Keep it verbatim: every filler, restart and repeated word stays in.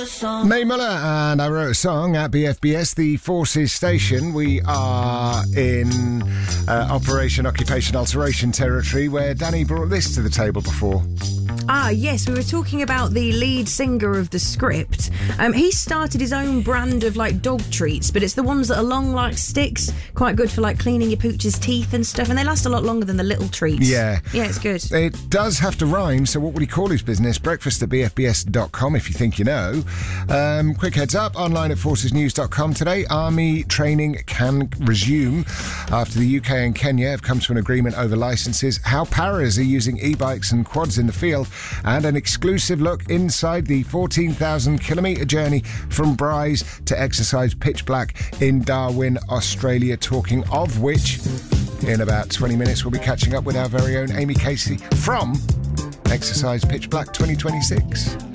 a song. Mae Muller and I Wrote a Song at B F B S, the Forces Station. We are in uh, Operation Occupation Alteration territory, where Danny brought this to the table before. Ah, yes, we were talking about the lead singer of the script. Um, he started his own brand of, like, dog treats, but it's the ones that are long like sticks, quite good for, like, cleaning your pooch's teeth and stuff, and they last a lot longer than the little treats. Yeah. Yeah, it's good. It does have to rhyme, so what would he call his business? Breakfast at b f b s dot com if you think you know. Um, quick heads up, online at forces news dot com today. Army training can resume after the U K and Kenya have come to an agreement over licences, how paras are using e-bikes and quads in the field, and an exclusive look inside the fourteen thousand kilometre journey from Bryce to exercise Pitch Black in Darwin, Australia. Talking of which, in about twenty minutes we'll be catching up with our very own Amy Casey from Exercise Pitch Black twenty twenty-six.